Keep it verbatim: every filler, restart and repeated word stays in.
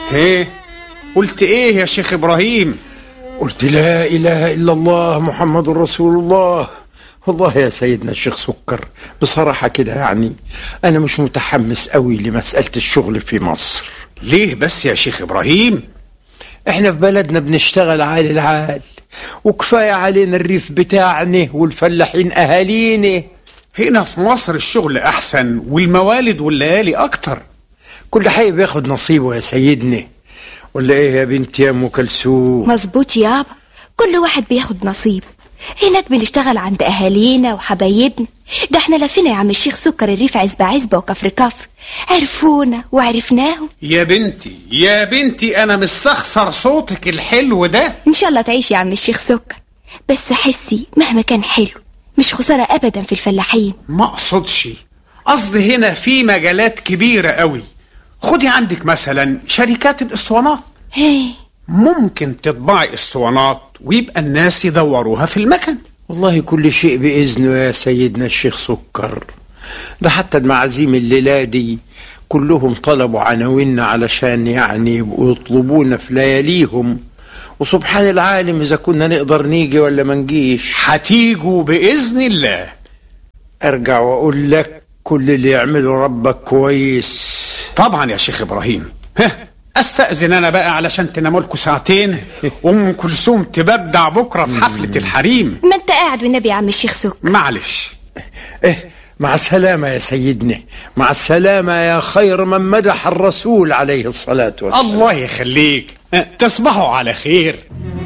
ايه قلت ايه يا شيخ ابراهيم؟ قلت لا اله الا الله محمد رسول الله. والله يا سيدنا الشيخ سكر بصراحة كده يعني انا مش متحمس قوي لمسألة الشغل في مصر. ليه بس يا شيخ ابراهيم؟ احنا في بلدنا بنشتغل عالي العال، وكفاية علينا الريف بتاعنا والفلاحين اهالينا. هنا في مصر الشغل احسن والموالد والليالي اكتر. كل حي بياخد نصيبه يا سيدنا، ولا ايه يا بنتي يا ام كلثوم؟ مظبوط يابا، كل واحد بياخد نصيبه. هناك بنشتغل عند اهالينا وحبايبنا. ده احنا لفينا يا عم الشيخ سكر الريف عزبة عزبة وكفر كفر، عرفونا وعرفناهم. يا بنتي يا بنتي انا مستخسر صوتك الحلو ده. ان شاء الله تعيش يا عم الشيخ سكر، بس حسي مهما كان حلو مش خسارة ابدا في الفلاحين. ما اقصدش، قصدي هنا في مجالات كبيرة قوي. خدي عندك مثلا شركات الاسطوانات، هي ممكن تطبعي اسطوانات ويبقى الناس يدوروها في المكن. والله كل شيء بإذنه يا سيدنا الشيخ سكر. ده حتى المعازيم الليلة دي كلهم طلبوا عناويننا علشان يعني يبقوا يطلبونا في لياليهم، وسبحان العالم إذا كنا نقدر نيجي ولا ما نجيش. هتيجوا بإذن الله. أرجع وأقول لك كل اللي يعمله ربك كويس. طبعا يا شيخ إبراهيم. ها استأذن انا بقى علشان تناموا لكم ساعتين وام كلثوم تبدع بكره في حفله الحريم. ما انت قاعد والنبي يا عم الشيخ سكر. معلش. ايه مع السلامه يا سيدنا، مع السلامه يا خير من مدح الرسول عليه الصلاه والسلام. الله يخليك، تصبحوا على خير.